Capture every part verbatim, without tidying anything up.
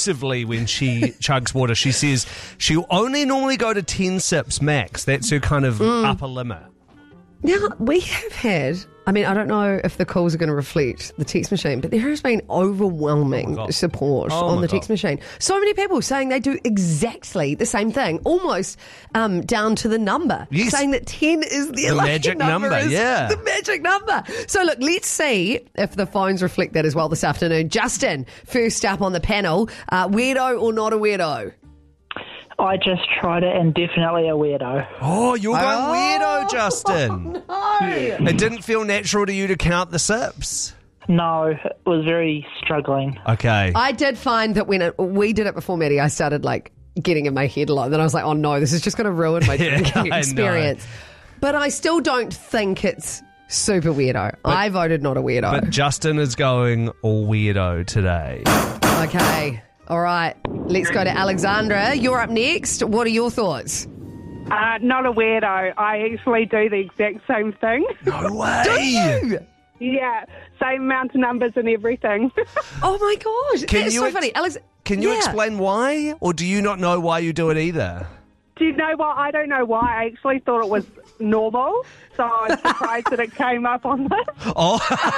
exclusively when she chugs water. She says she'll only normally go to ten sips max. That's her kind of mm. upper limit. Now, we have had, I mean, I don't know if the calls are going to reflect the text machine, but there has been overwhelming oh support oh on the God. text machine. So many people saying they do exactly the same thing, almost um, down to the number. Yes. Saying that ten is the, The lucky magic number. number, is yeah. The magic number. So look, let's see if the phones reflect that as well this afternoon. Justin, first up on the panel, uh, weirdo or not a weirdo? I just tried it and definitely a weirdo. Oh, you're going Oh. weirdo, Justin. No. It didn't feel natural to you to count the sips. No, it was very struggling. Okay. I did find that when it, we did it before Maddie, I started like getting in my head a lot. Then I was like, oh no, this is just going to ruin my Yeah, drinking I experience. But I still don't think it's super weirdo. I voted not a weirdo. But Justin is going all weirdo today. Okay. All right. Let's go to Alexandra. You're up next. What are your thoughts? Uh, not a weirdo. I actually do the exact same thing. No way. Do you? Yeah, same amount of numbers and everything. Oh my gosh. Can That's you so ex- funny. Alex- Can you yeah. explain why? Or do you not know why you do it either? Do you know what? I don't know why. I actually thought it was normal, so I was surprised that it came up on this. Oh,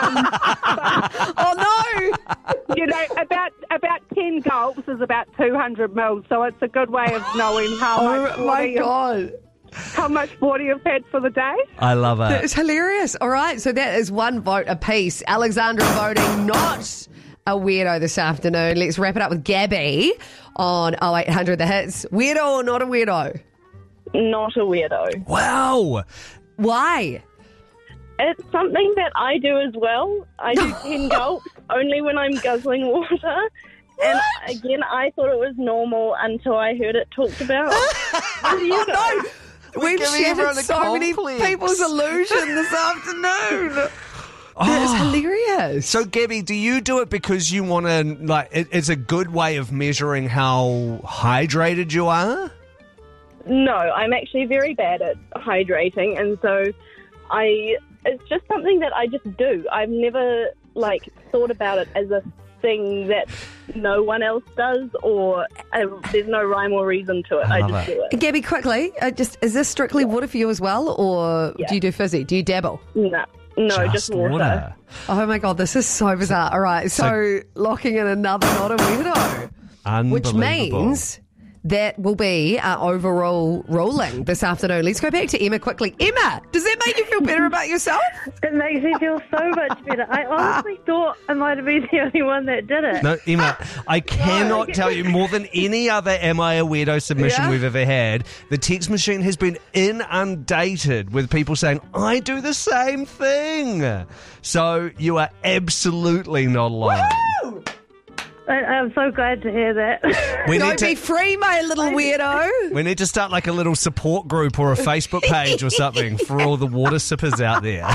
Oh no. You know, about about ten gulps is about two hundred mils, so it's a good way of knowing how much Oh my water you- God. how much water you've had for the day. I love it. It's hilarious. All right, so that is one vote apiece. Alexandra voting not a weirdo this afternoon. Let's wrap it up with Gabby on oh eight hundred The Hits. Weirdo or not a weirdo? Not a weirdo. Wow. Why? It's something that I do as well. I do ten gulps only when I'm guzzling water. And again, I thought it was normal until I heard it talked about. What do you know? We've giving everyone shattered a so many complex. people's illusion this afternoon. That is Oh. hilarious. So, Gabby, do you do it because you want to, like, it, it's a good way of measuring how hydrated you are? No, I'm actually very bad at hydrating, and so I. It's just something that I just do. I've never like thought about it as a thing that no one else does, or uh, there's no rhyme or reason to it. I I, love just it. do it. Gabby, quickly, uh, just is this strictly water for you as well, or Yeah. do you do fizzy? Do you dabble? No, no, just, water. Oh my God, this is so bizarre. All right, so, So- locking in another not a weirdo, which Unbelievable. means that will be our overall ruling this afternoon. Let's go back to Emma quickly. Emma, does that make you feel better about yourself? It makes me feel so much better. I honestly thought I might have been the only one that did it. No, Emma, I cannot tell you more than any other Am I a Weirdo submission Yeah? we've ever had. The text machine has been inundated with people saying, I do the same thing. So you are absolutely not alone. I, I'm so glad to hear that. We Don't need, be to, free, my little weirdo. we need to start like a little support group or a Facebook page or something for all the water sippers out there.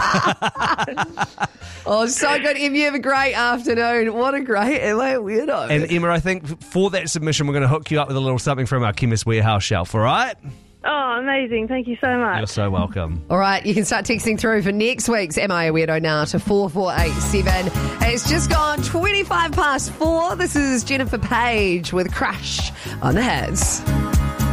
Oh, so good. Em, you have a great afternoon. What a great Am I a Weirdo? And Emma, I think for that submission, we're going to hook you up with a little something from our Chemist Warehouse shelf, all right? Oh, amazing. Thank you so much. You're so welcome. All right, you can start texting through for next week's Am I a Weirdo now to four four eight seven. It's just gone twenty-five past four. This is Jennifer Page with Crush on the Hits.